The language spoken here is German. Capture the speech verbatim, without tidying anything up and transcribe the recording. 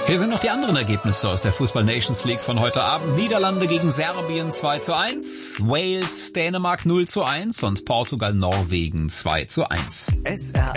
Hier sind noch die anderen Ergebnisse aus der Fußball Nations League von heute Abend. Niederlande gegen Serbien zwei zu eins, Wales, Dänemark null zu eins und Portugal, Norwegen zwei zu eins. S R